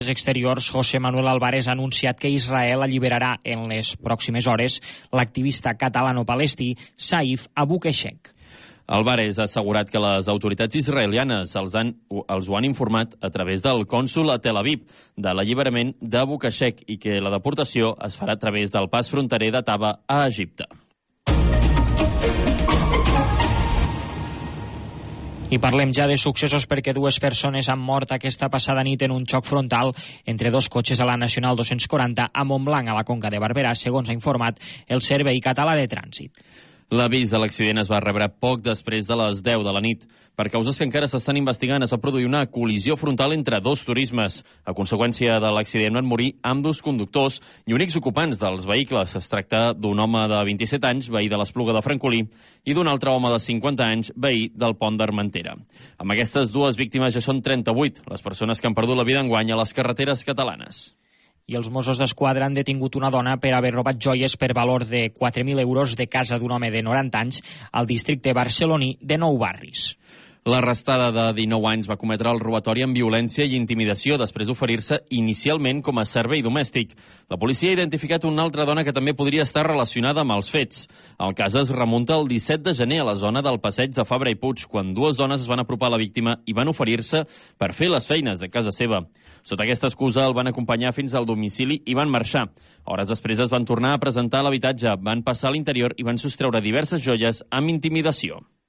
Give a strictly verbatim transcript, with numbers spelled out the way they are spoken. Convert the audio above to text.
Exteriors, José Manuel Álvarez ha anunciat que Israel alliberarà en les pròximes hores l'activista catalano-palestí Saif Abu Keshek. Álvarez ha assegurat que les autoritats israelianes els, han, els ho han informat a través del cònsul a Tel Aviv de l'alliberament d'Abu Keshek i que la deportació es farà a través del pas fronterer de Taba a Egipte. I parlem ja de successos perquè dues persones han mort aquesta passada nit en un xoc frontal entre dos cotxes a la Nacional dos-cents quaranta a Montblanc, a la Conca de Barberà, segons ha informat el Servei Català de Trànsit. L'avís de l'accident es va rebre poc després de les deu de la nit. Per causes que encara s'estan investigant, es va produir una col·lisió frontal entre dos turismes. A conseqüència de l'accident van morir ambdós conductors i únics ocupants dels vehicles. Es tracta d'un home de vint-i-set anys, veí de l'Espluga de Francolí, i d'un altre home de cinquanta anys, veí del Pont d'Armentera. Amb aquestes dues víctimes ja són trenta-vuit les persones que han perdut la vida enguany a les carreteres catalanes. I els Mossos d'Esquadra han detingut una dona per haver robat joies per valor de quatre mil euros de casa d'un home de noranta anys al districte barceloní de Nou Barris. L'arrestada de dinou anys va cometre el robatori amb violència i intimidació després d'oferir-se inicialment com a servei domèstic. La policia ha identificat una altra dona que també podria estar relacionada amb els fets. El cas es remunta el disset de gener a la zona del passeig de Fabra i Puig, quan dues dones es van apropar a la víctima i van oferir-se per fer les feines de casa seva. Sota aquesta excusa el van acompanyar fins al domicili i van marxar. Hores després es van tornar a presentar a l'habitatge, van passar a l'interior i van sostreure diverses joies amb intimidació.